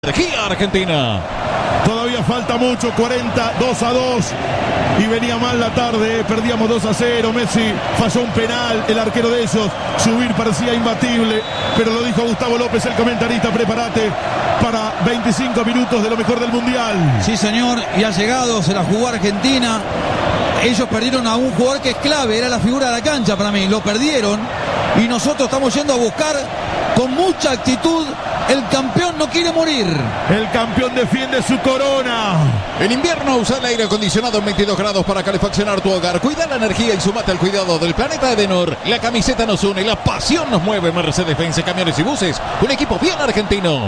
Energía Argentina. Todavía falta mucho, 40, 2-2. Y venía mal la tarde, perdíamos 2-0. Messi falló un penal, el arquero de ellos. Subir parecía imbatible, pero lo dijo Gustavo López, el comentarista. Prepárate para 25 minutos de lo mejor del Mundial. Sí, señor, y ha llegado, se la jugó Argentina. Ellos perdieron a un jugador que es clave, era la figura de la cancha para mí. Lo perdieron y nosotros estamos yendo a buscar con mucha actitud. El campeón no quiere morir. El campeón defiende su corona. En invierno usa el aire acondicionado en 22 grados para calefaccionar tu hogar. Cuida la energía y sumate al cuidado del planeta Edenor. La camiseta nos une, la pasión nos mueve. Mercedes-Benz Camiones y Buses, un equipo bien argentino.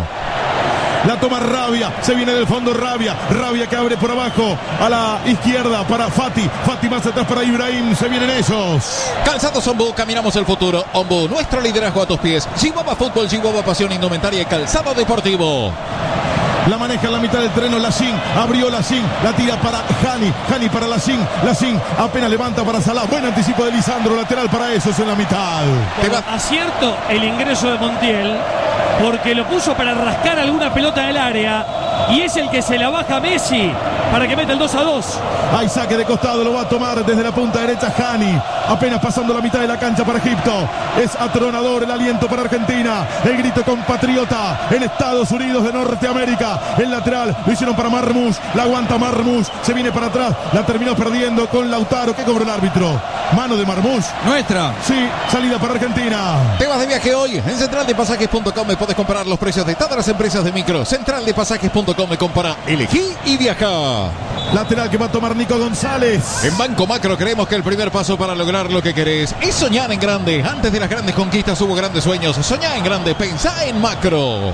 La toma Rabia, se viene del fondo Rabia que abre por abajo a la izquierda para Fati más atrás para Ibrahim, se vienen ellos. Calzados Ombú, caminamos el futuro. Ombú, nuestro liderazgo a tus pies. Chihuahua Fútbol, Chihuahua Pasión, Indumentaria y Calzado Deportivo. La maneja en la mitad del terreno Lacín, abrió Lacín, la tira para Hani para Lacín apenas levanta para Salah, buen anticipo de Lisandro, lateral para esos en la mitad. Acierto el ingreso de Montiel, porque lo puso para rascar alguna pelota del área, y es el que se la baja a Messi para que meta el 2-2. Hay saque de costado, lo va a tomar desde la punta derecha Hani, apenas pasando la mitad de la cancha para Egipto. Es atronador el aliento para Argentina, el grito compatriota en Estados Unidos de Norteamérica. El lateral lo hicieron para Marmoush, la aguanta Marmoush, se viene para atrás, la terminó perdiendo con Lautaro. ¿Qué cobró el árbitro? Mano de Marmoush. Nuestra. Sí, salida para Argentina. Te vas de viaje hoy. En centraldepasajes.com me puedes comparar los precios de todas las empresas de micro. Centraldepasajes.com me compara, elegí y viaja. Lateral que va a tomar Nico González. En Banco Macro creemos que el primer paso para lograr lo que querés es soñar en grande. Antes de las grandes conquistas hubo grandes sueños. Soñá en grande, pensá en macro.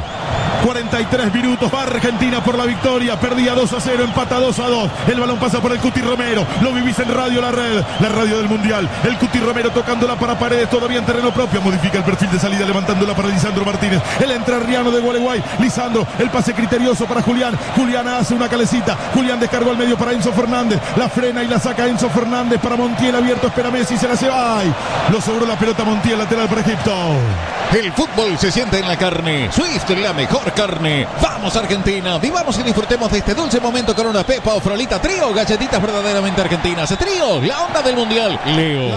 43 minutos, va Argentina por la victoria, perdía 2-0, empata 2-2, el balón pasa por el Cuti Romero, lo vivís en Radio La Red, la radio del Mundial, el Cuti Romero tocándola para Paredes, todavía en terreno propio, modifica el perfil de salida levantándola para Lisandro Martínez, el entrerriano de Gualeguay, Lisandro, el pase criterioso para Julián hace una calecita, Julián descargó al medio para Enzo Fernández, la frena y la saca Enzo Fernández para Montiel, abierto, espera Messi, se la lleva, ¡ay! Lo sobró la pelota Montiel, lateral para Egipto. El fútbol se siente en la carne. Swift, la mejor carne. Vamos Argentina, vivamos y disfrutemos de este dulce momento con una pepa o frolita trío, galletitas verdaderamente argentinas. Trío, la onda del mundial. Leo.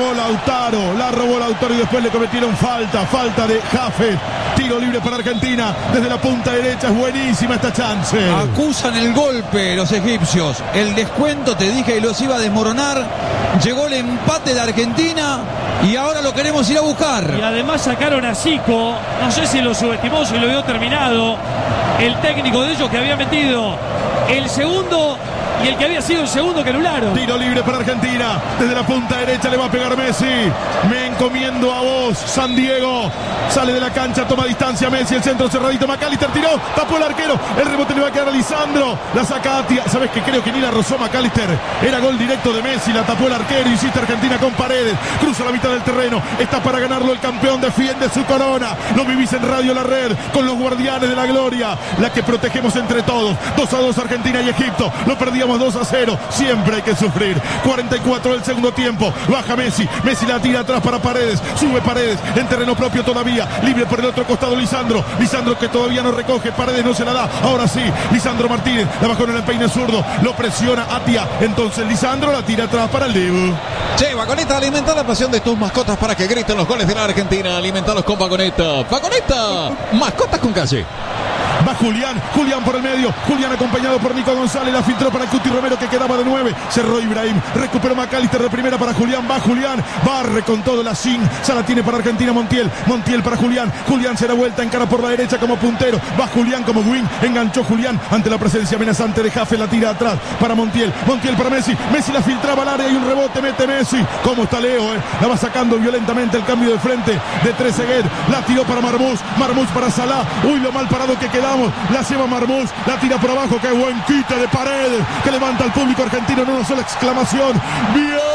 La robó Lautaro y después le cometieron falta de Jafe. Tiro libre para Argentina desde la punta derecha, es buenísima esta chance. Acusan el golpe los egipcios. El descuento, te dije que los iba a desmoronar. Llegó el empate de Argentina y ahora lo queremos ir a buscar. Y además sacaron a Zico, no sé si lo subestimó, si lo vio terminado. El técnico de ellos que había metido el segundo y el que había sido el segundo que anularon. Tiro libre para Argentina, desde la punta derecha le va a pegar Messi. Me encomiendo a vos, San Diego. Sale de la cancha, toma distancia Messi, el centro cerradito, McAllister tiró, tapó el arquero, el rebote le va a quedar a Lisandro, la saca Atia, sabes que creo que ni la rozó McAllister, era gol directo de Messi, la tapó el arquero, insiste Argentina con Paredes, cruza la mitad del terreno, está para ganarlo el campeón, defiende su corona, lo vivís en Radio La Red, con los guardianes de la gloria, la que protegemos entre todos, 2-2 Argentina y Egipto, lo perdíamos 2-0, siempre hay que sufrir, 44 del segundo tiempo, baja Messi la tira atrás para Paredes, sube Paredes, en terreno propio todavía, libre por el otro costado Lisandro que todavía no recoge, Paredes no se la da, ahora sí, Lisandro Martínez, la bajó en el empeine zurdo, lo presiona Atia, entonces Lisandro la tira atrás para el Dibu. Che, Vagoneta, alimenta la pasión de tus mascotas para que griten los goles de la Argentina, alimentalos con Vagoneta, mascotas con calle. Va Julián por el medio, Julián acompañado por Nico González, la filtró para el Cuti Romero que quedaba de 9, cerró Ibrahim, recuperó McAllister de primera para Julián, barre con todo la sin, se la tiene para Argentina Montiel para Julián se da vuelta, encara por la derecha como puntero, va Julián como wing, enganchó Julián ante la presencia amenazante de Jafe, la tira atrás para Montiel para Messi la filtraba al área y un rebote, mete Messi, como está Leo, la va sacando violentamente el cambio de frente de Trezeguet, la tiró para Marmoush para Salah, uy lo mal parado que quedamos, la lleva Marmoush, la tira por abajo, qué buen quite de Paredes, que levanta al público argentino en una sola exclamación, bien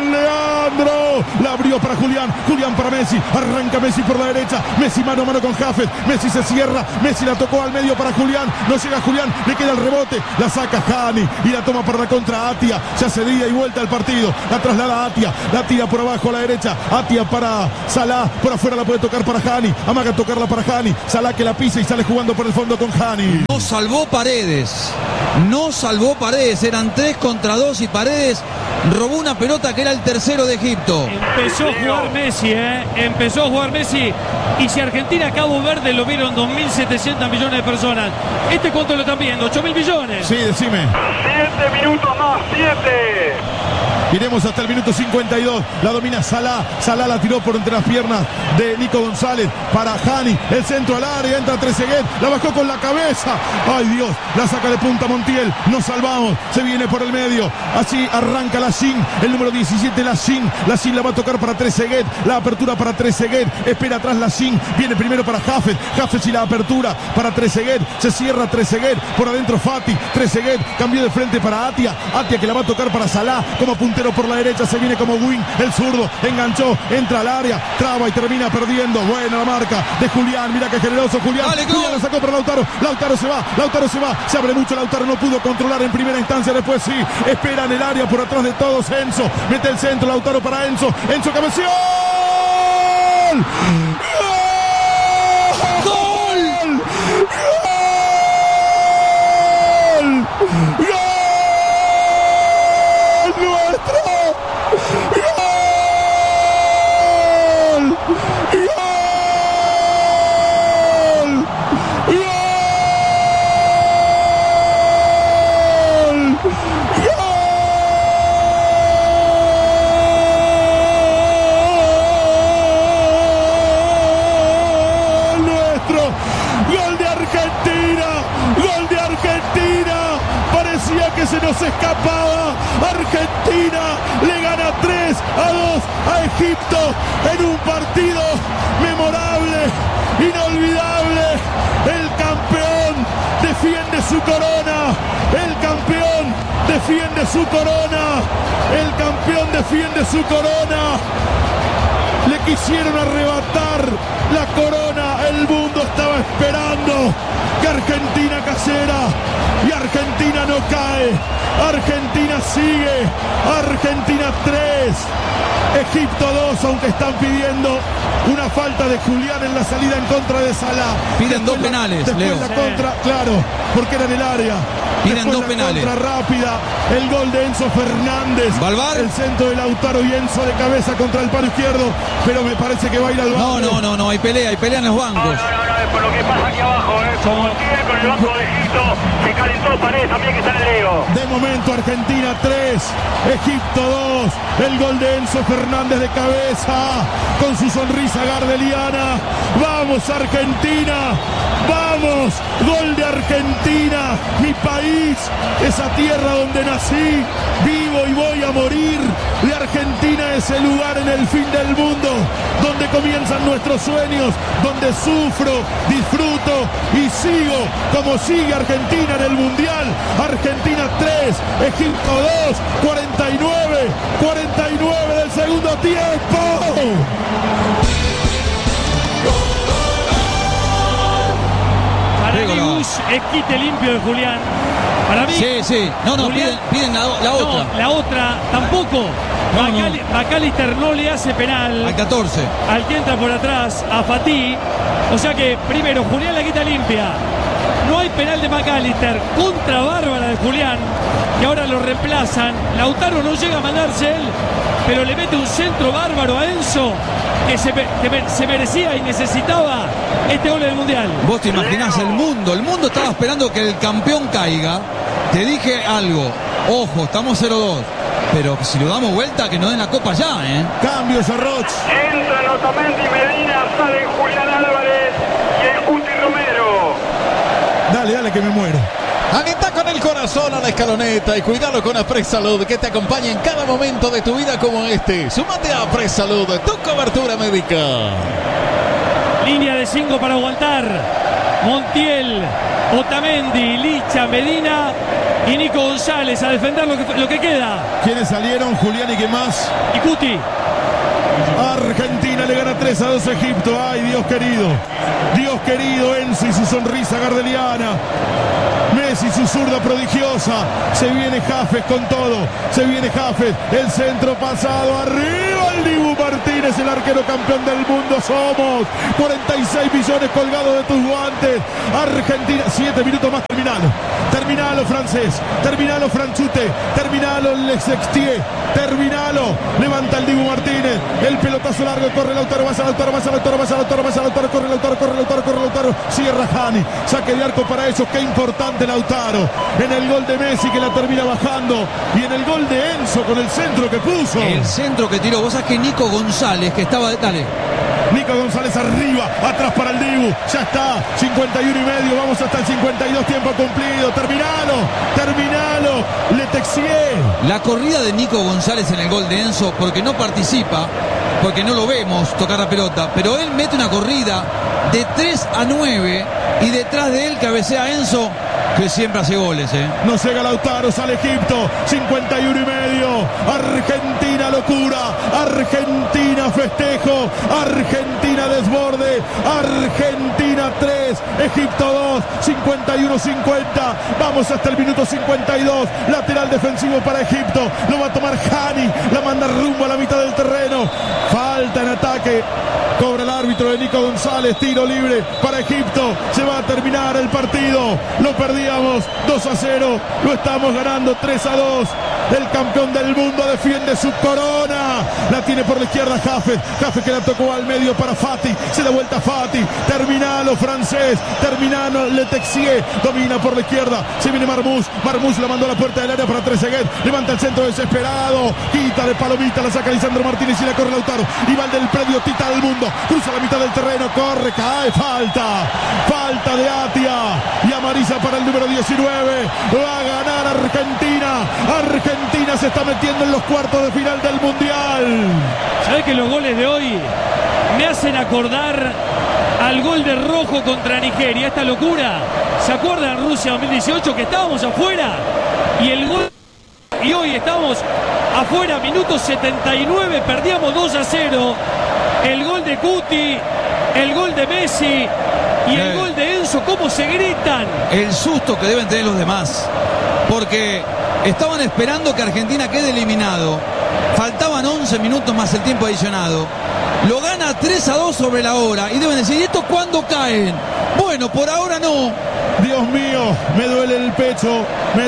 Leandro. La abrió para Julián. Julián para Messi. Arranca Messi por la derecha. Messi mano a mano con Jafet. Messi se cierra. Messi la tocó al medio para Julián. No llega Julián. Le queda el rebote. La saca Hani. Y la toma para la contra Atia. Ya se ida y vuelta al partido. La traslada a Atia. La tira por abajo a la derecha. Atia para Salah. Por afuera la puede tocar para Hani. Amaga tocarla para Hani. Salah que la pisa y sale jugando por el fondo con Hani. No salvó Paredes. No salvó Paredes. Eran 3 contra 2 y Paredes robó una pelota que era el tercero de Egipto. Empezó a jugar Messi, empezó a jugar Messi. Y si Argentina, Cabo Verde lo vieron 2.700 millones de personas, ¿cuánto lo están viendo? 8.000 millones. Sí, decime. 7 minutos más, 7. Iremos hasta el minuto 52. La domina Salah. Salah la tiró por entre las piernas de Nico González para Hani. El centro al área. Entra Trezeguet. La bajó con la cabeza. Ay Dios. La saca de punta Montiel. Nos salvamos. Se viene por el medio. Así arranca Lachin. El número 17 Lachin. Lachin la va a tocar para Trezeguet. La apertura para Trezeguet. Espera atrás Lachin. Viene primero para Jafet. Jafet y la apertura para Trezeguet. Se cierra Trezeguet. Por adentro Fati. Trezeguet cambió de frente para Atia. Atia que la va a tocar para Salah. Como puntero por la derecha, se viene como wing, el zurdo, enganchó, entra al área, traba y termina perdiendo. Buena la marca de Julián, mira qué generoso Julián. Dale, Julián la sacó para Lautaro, Lautaro se va, se abre mucho Lautaro, no pudo controlar en primera instancia, después sí, espera en el área por atrás de todos, Enzo, mete el centro, Lautaro para Enzo, Enzo cabeció. ¡Gol! ¡Gol! ¡Gol! Se nos escapaba. Argentina le gana 3-2 a Egipto en un partido memorable, inolvidable. El campeón defiende su corona. El campeón defiende su corona. El campeón defiende su corona. Le quisieron arrebatar la corona. El mundo estaba esperando que Argentina cayera. Y Argentina no cae. Argentina sigue. Argentina 3. Egipto 2, aunque están pidiendo una falta de Julián en la salida en contra de Salah. Piden dos penales, después Leo. la contra, claro, porque era en el área. Piden Después dos la penales. Contra rápida, el gol de Enzo Fernández. ¿Valvar? El centro de Lautaro y Enzo de cabeza contra el palo izquierdo, pero me parece que va a ir al banco. No, hay pelea en los bancos. No, por lo que pasa aquí abajo, como tiene con el banco de Egipto, se calentó Paredes también que está en el Leo. De momento Argentina 3, Egipto 2, el gol de Enzo Fernández de cabeza, con su sonrisa gardeliana. ¡Vamos Argentina! ¡Vamos! Gol de Argentina, mi país, esa tierra donde nací, vivo y voy a morir. De Argentina es el lugar en el fin del mundo, donde comienzan nuestros sueños, donde sufro, disfruto y sigo como sigue Argentina en el Mundial. Argentina 3, Egipto 2, 49 del segundo tiempo. Para mí Gus es quite limpio de Julián. Para mí. Sí. No, Julián, piden la otra. No, la otra tampoco. McAllister no le hace penal. Al 14. Al que entra por atrás, a Fatih. O sea que, primero, Julián la quita limpia. No hay penal de McAllister. Contra bárbara de Julián, que ahora lo reemplazan. Lautaro no llega a mandarse él, pero le mete un centro bárbaro a Enzo, que se merecía y necesitaba este gol del Mundial. Vos te imaginás el mundo estaba esperando que el campeón caiga. Te dije algo, ojo, estamos 0-2, pero si lo damos vuelta, que nos den la copa ya, Cambio, Sarroch. Entra Otamendi Medina, sale Julián Álvarez y el Cuti Romero. Dale, que me muero. Anita con el corazón a la escaloneta y cuidalo con Apres Salud, que te acompaña en cada momento de tu vida como este. Súmate a Apres Salud, tu cobertura médica. Línea de 5 para aguantar. Montiel Otamendi, Licha, Medina y Nico González a defender lo que queda. ¿Quiénes salieron? Julián y qué más. Y Cuti. Argentina le gana 3-2 a Egipto. Ay, Dios querido, Enzo y su sonrisa gardeliana. Messi, su zurda prodigiosa. Se viene Jafes con todo. Se viene Jafes. El centro pasado. Arriba el Dibu Martínez, el arquero campeón del mundo. Somos 46 millones colgados de tus guantes. Argentina, 7 minutos más. Terminalo, francés. Terminalo, Franchute. Terminalo, Lexextier. Terminalo. Levanta el Dibu Martínez. El pelotazo largo. Corre Lautaro. Corre Lautaro. Cierra Hani. Saque de arco para ellos. Qué importante Lautaro. En el gol de Messi que la termina bajando. Y en el gol de Enzo con el centro que puso. El centro que tiró. Vos sabés que Nico González, que estaba... Dale. Nico González arriba, atrás para el Dibu, ya está, 51,5, vamos hasta el 52, tiempo cumplido, terminalo, Le Texier. La corrida de Nico González en el gol de Enzo, porque no participa, porque no lo vemos tocar la pelota, pero él mete una corrida de 3-9 y detrás de él cabecea Enzo, que siempre hace goles, No llega Lautaro, sale Egipto, 51,5. Argentina locura, Argentina festejo, Argentina desborde, Argentina 3, Egipto 2, 51-50. Vamos hasta el minuto 52. Lateral defensivo para Egipto. Lo va a tomar Hani, la manda rumbo a la mitad del terreno. Falta en ataque. Cobra el árbitro de Nico González, tiro libre para Egipto. Se va a terminar el partido. Lo perdíamos 2-0, lo estamos ganando 3-2. El campeón del mundo defiende su corona. La tiene por la izquierda Jafes que la tocó al medio para Fati. Se da vuelta Fati. Terminalo, francés. Terminalo, Le Texier. Domina por la izquierda. Se viene Marmoush. Marmoush la mandó a la puerta del área para Trezeguet. Levanta el centro desesperado. Quita de palomita. La saca Lisandro Martínez y la corre Lautaro. Y va el del predio Tita del mundo. Cruza la mitad del terreno. Corre, cae. Falta de Atia. Y amarilla para el número 19. Va a ganar Argentina. Argentina se está metiendo en los cuartos de final del Mundial. ¿Sabés que los goles de hoy me hacen acordar al gol de Rojo contra Nigeria? Esta locura. ¿Se acuerdan Rusia 2018 que estábamos afuera? Y el gol... Y hoy estamos afuera, minuto 79, perdíamos 2-0. El gol de Cuti, el gol de Messi y el gol de Enzo, ¿cómo se gritan? El susto que deben tener los demás, porque estaban esperando que Argentina quede eliminado. Faltaban 11 minutos más el tiempo adicionado. Lo gana 3-2 sobre la hora y deben decir, ¿y esto cuándo caen? Bueno, por ahora no. Dios mío, me duele el pecho.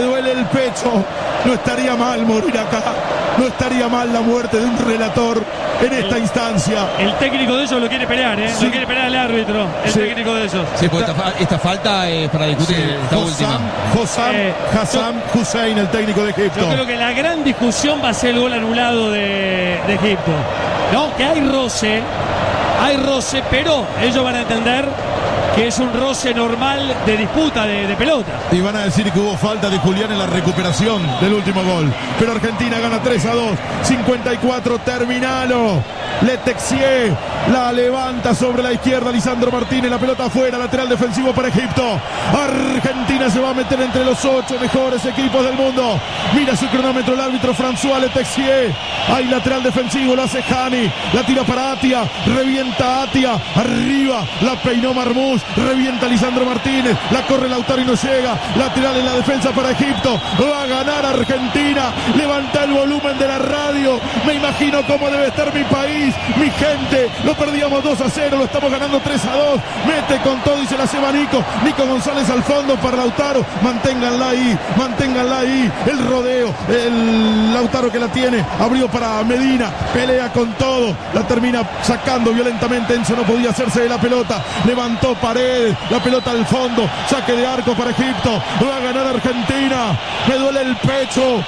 No estaría mal morir acá. No estaría mal la muerte de un relator en esta instancia. El técnico de ellos lo quiere pelear, Sí. Lo quiere pelear el árbitro. El técnico de ellos. Sí, pues esta falta es para discutir esta última. Hassam Hussein, el técnico de Egipto. Yo creo que la gran discusión va a ser el gol anulado de Egipto. ¿No? Que hay roce, pero ellos van a entender que es un roce normal de disputa de pelota. Y van a decir que hubo falta de Julián en la recuperación del último gol. Pero Argentina gana 3-2. 54, terminalo. Le Texier la levanta sobre la izquierda. Lisandro Martínez, la pelota afuera. Lateral defensivo para Egipto. Argentina se va a meter entre los 8 mejores equipos del mundo. Mira su cronómetro el árbitro François Le Texier. Hay lateral defensivo, lo hace Hani. La tira para Atia. Revienta Atia. Arriba. La peinó Marmoush. Revienta Lisandro Martínez. La corre Lautaro y no llega. Lateral en la defensa para Egipto. Va a ganar Argentina. Levanta el volumen de la radio. Me imagino cómo debe estar mi país, mi gente. Lo perdíamos 2-0. Lo estamos ganando 3-2. Mete con todo y se la lleva Nico González al fondo para Lautaro. Manténganla ahí. El rodeo. El Lautaro que la tiene. Abrió para Medina. Pelea con todo. La termina sacando violentamente. Enzo no podía hacerse de la pelota. Levantó Paredes. La pelota al fondo. Saque de arco para Egipto. Va a ganar Argentina. Me duele el pecho.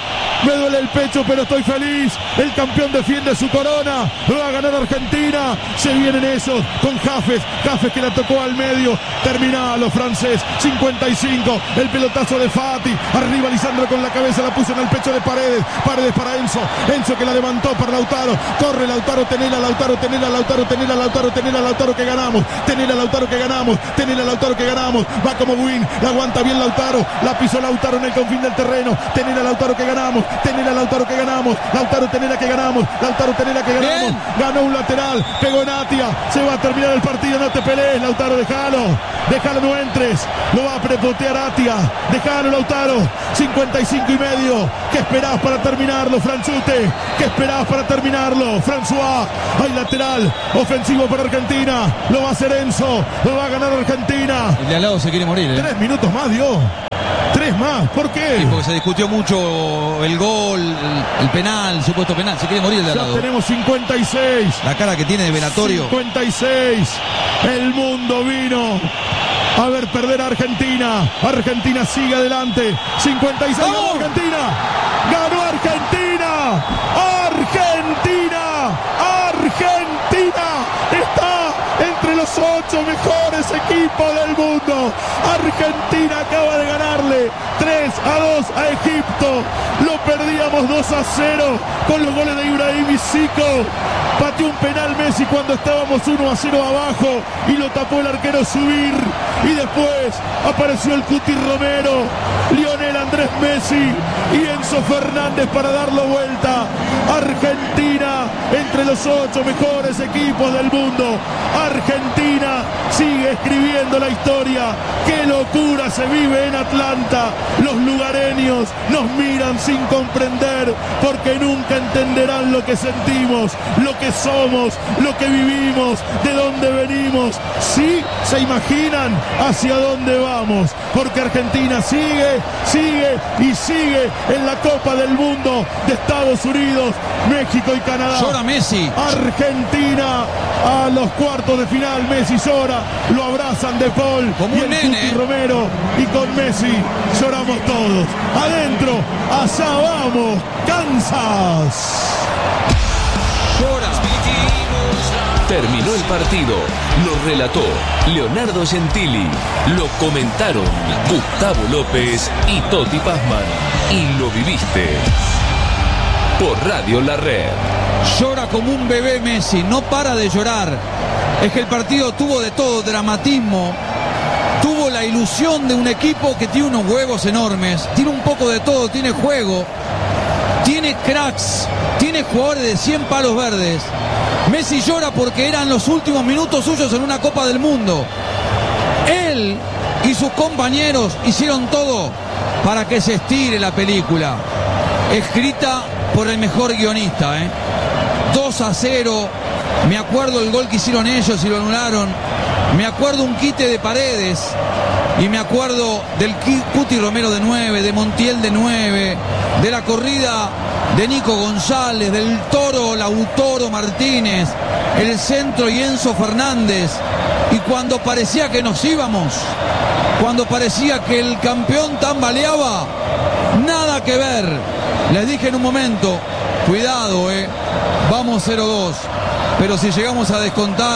Me duele el pecho, pero estoy feliz. El campeón defiende su corona. Va a ganar Argentina. Se vienen ellos con Jafes que la tocó al medio. Terminalo, francés. 55. El pelotazo de Fati. Arriba Lisandro con la cabeza. La puso en el pecho de Paredes. Paredes para Enzo. Enzo que la levantó para Lautaro. Corre Lautaro. Tenela, Lautaro. Tenela, Lautaro. Tenela, Lautaro. Tenela, Lautaro que ganamos. Tenela, Lautaro que ganamos. Tenela, Lautaro que ganamos. Va como Win. La aguanta bien Lautaro. La pisó Lautaro en el confín del terreno. Tenela, Lautaro que ganamos. Tenela, Lautaro que ganamos. Lautaro, Tenela que ganamos. Lautaro, Tenela que ganamos. Bien. Ganó un lateral. Pegó Natia. Se va a terminar el partido. No te pelees, Lautaro. Déjalo, no entres. Lo va a prepotear Atia. Déjalo, Lautaro. 55,5. ¿Qué esperás para terminarlo, Franchute? ¿Qué esperás para terminarlo, François? Hay lateral ofensivo para Argentina. Lo va a hacer Enzo. Lo va a ganar Argentina. El de al lado se quiere morir, 3 minutos más dio. 3 más. ¿Por qué? Sí, porque se discutió mucho el gol, el penal, el supuesto penal. Se quiere morir el de al Ya lado. tenemos 56. La cara que tiene de velatorio. 56. El mundo vino a ver perder a Argentina. Argentina sigue adelante. 56. Ganó Argentina. Ganó Argentina. Argentina. Argentina está entre los 8 mejores equipos del mundo. Argentina acaba de ganarle 3-2 a Egipto. Lo perdíamos 2-0 con los goles de Ibrahim y Zico. Pateó un penal Messi cuando estábamos 1-0 abajo y lo tapó el arquero Zubir. Y después apareció el Cuti Romero, Lionel Andrés Messi y Enzo Fernández para darlo vuelta. Argentina entre los 8 mejores equipos del mundo. Argentina sigue escribiendo la historia. ¡Qué locura se vive en Atlanta! Los lugareños nos miran sin comprender porque nunca entenderán lo que sentimos, lo que somos, lo que vivimos, de dónde venimos. Sí, se imaginan hacia dónde vamos, porque Argentina sigue en la Copa del Mundo de Estados Unidos, México y Canadá. Llora Messi. Argentina a los cuartos de final. Messi llora, lo abrazan De Paul como y un el nene. Cuti Romero, y con Messi lloramos todos. Adentro, allá vamos, Kansas. Llora. Terminó el partido, lo relató Leonardo Gentili, lo comentaron Gustavo López y Toti Pazman, y lo viviste por Radio La Red. Llora como un bebé Messi, no para de llorar. Es que el partido tuvo de todo, dramatismo, tuvo la ilusión de un equipo que tiene unos huevos enormes, tiene un poco de todo, tiene juego, tiene cracks, tiene jugadores de 100 palos verdes. Messi llora porque eran los últimos minutos suyos en una Copa del Mundo. Él y sus compañeros hicieron todo para que se estire la película, escrita por el mejor guionista, 2-0. Me acuerdo el gol que hicieron ellos y lo anularon. Me acuerdo un quite de Paredes. Y me acuerdo del Cuti Romero de 9, de Montiel de 9, de la corrida de Nico González, del Toro Lautaro Martínez, el centro y Enzo Fernández. Y cuando parecía que nos íbamos, cuando parecía que el campeón tambaleaba, nada que ver. Les dije en un momento, cuidado, vamos 0-2, pero si llegamos a descontar,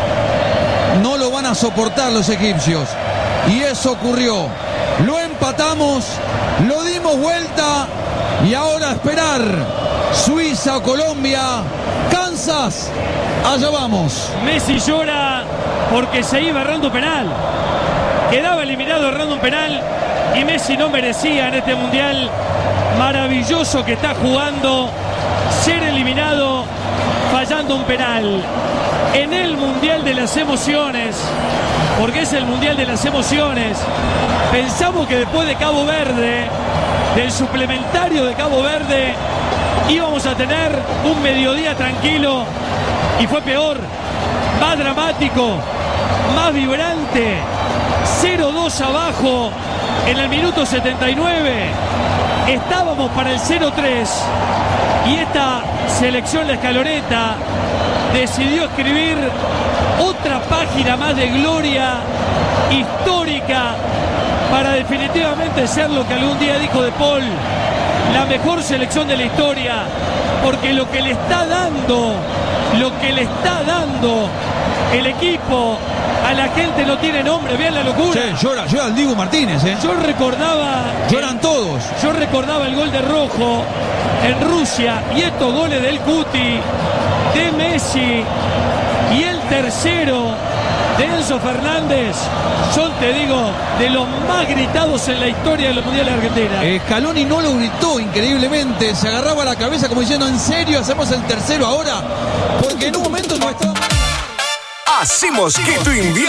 no lo van a soportar los egipcios. Y eso ocurrió. Lo empatamos, lo dimos vuelta y ahora a esperar. Suiza o Colombia, Kansas, allá vamos. Messi llora porque se iba errando un penal. Quedaba eliminado errando un penal y Messi no merecía en este mundial maravilloso que está jugando ser eliminado fallando un penal. En el mundial de las emociones, porque es el mundial de las emociones, pensamos que después de Cabo Verde, del suplementario de Cabo Verde, íbamos a tener un mediodía tranquilo y fue peor, más dramático, más vibrante. 0-2 abajo en el minuto 79, estábamos para el 0-3 y esta selección, la escaloneta, decidió escribir otra página más de gloria histórica para definitivamente ser lo que algún día dijo De Paul, la mejor selección de la historia, porque lo que le está dando el equipo a la gente no tiene nombre. Vean la locura. Sí, llora el Dibu Martínez, lloran todos. Yo recordaba el gol de Rojo en Rusia y estos goles del Cuti, de Messi y el tercero de Enzo Fernández son, te digo, de los más gritados en la historia de los mundiales de Argentina. Scaloni no lo gritó increíblemente, se agarraba la cabeza como diciendo, ¿en serio hacemos el tercero ahora? Porque en un momento no estaba... Hacemos que tu invierno